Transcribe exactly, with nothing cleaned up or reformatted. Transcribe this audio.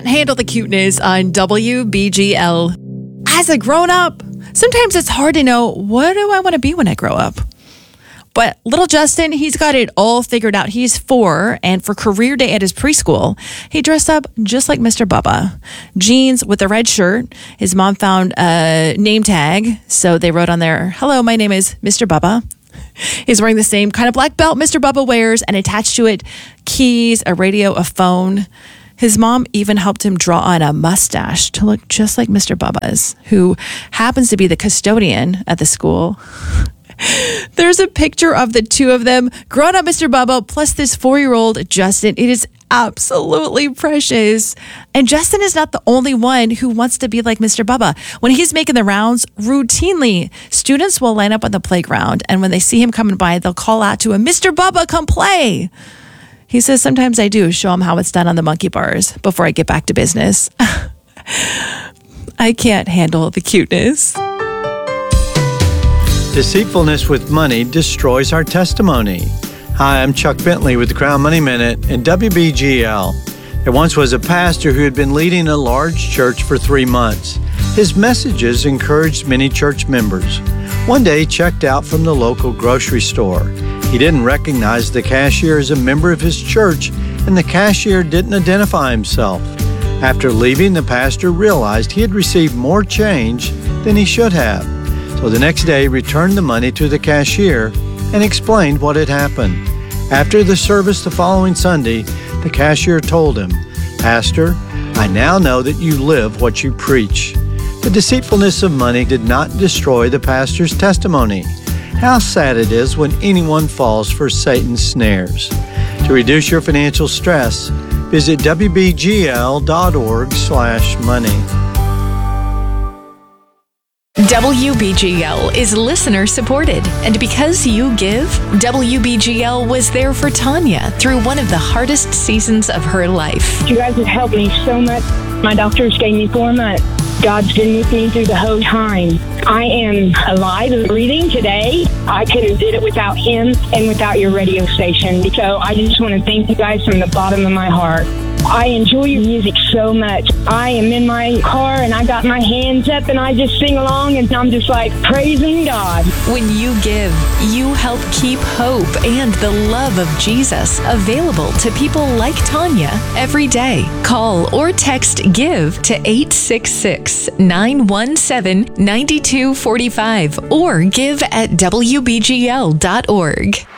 Can't handle the cuteness on W B G L. As a grown-up, sometimes it's hard to know, what do I want to be when I grow up? But little Justin, he's got it all figured out. He's four, and for career day at his preschool, he dressed up just like Mister Bubba. Jeans with a red shirt. His mom found a name tag, so they wrote on there, "Hello, my name is Mister Bubba." He's wearing the same kind of black belt Mister Bubba wears, and attached to it, keys, a radio, a phone. His mom even helped him draw on a mustache to look just like Mister Bubba's, who happens to be the custodian at the school. There's a picture of the two of them, grown up Mister Bubba plus this four-year-old Justin. It is absolutely precious. And Justin is not the only one who wants to be like Mister Bubba. When he's making the rounds, routinely, students will line up on the playground, and when they see him coming by, they'll call out to him, "Mister Bubba, come play." He says, "Sometimes I do show him how it's done on the monkey bars before I get back to business." I can't handle the cuteness. Deceitfulness with money destroys our testimony. Hi, I'm Chuck Bentley with the Crown Money Minute and W B G L. There once was a pastor who had been leading a large church for three months. His messages encouraged many church members. One day, he checked out from the local grocery store. He didn't recognize the cashier as a member of his church, and the cashier didn't identify himself. After leaving, the pastor realized he had received more change than he should have. So the next day, he returned the money to the cashier and explained what had happened. After the service the following Sunday, the cashier told him, "Pastor, I now know that you live what you preach." The deceitfulness of money did not destroy the pastor's testimony. How sad it is when anyone falls for Satan's snares. To reduce your financial stress, visit W B G L dot org slash money. W B G L is listener supported, and because you give, W B G L was there for Tanya through one of the hardest seasons of her life. You guys have helped me so much. My doctors gave me four months. God's been with me through the whole time. I am alive and breathing today. I couldn't have did it without him and without your radio station. So I just want to thank you guys from the bottom of my heart. I enjoy your music so much. I am in my car and I got my hands up and I just sing along and I'm just like praising God. When you give, you help keep hope and the love of Jesus available to people like Tanya every day. Call or text GIVE to eight six six, nine one seven, nine two four five or give at W B G L dot org.